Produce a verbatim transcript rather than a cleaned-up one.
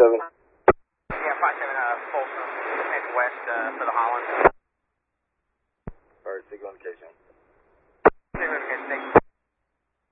seven. Yeah, five seven, uh, Folsom, head west uh, for the Holland.